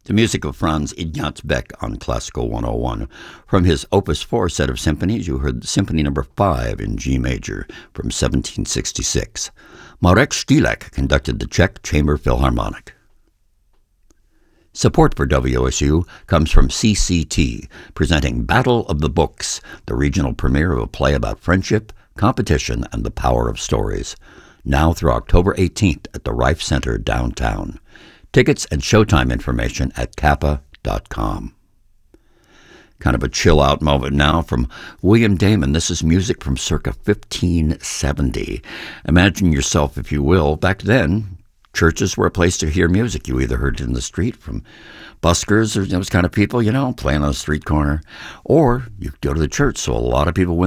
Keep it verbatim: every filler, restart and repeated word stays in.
The music of Franz Ignaz Beck on Classical one oh one. From his Opus four set of symphonies, you heard Symphony Number five in G major from seventeen sixty-six. Marek Stilek conducted the Czech Chamber Philharmonic. Support for W S U comes from C C T, presenting Battle of the Books, the regional premiere of a play about friendship, competition, and the power of stories. Now through October eighteenth at the Rife Center downtown. Tickets and showtime information at kappa dot com. Kind of a chill-out moment now from William Damon. This is music from circa fifteen seventy. Imagine yourself, if you will, back then, churches were a place to hear music. You either heard it in the street from buskers or those kind of people, you know, playing on a street corner, or you could go to the church. So a lot of people went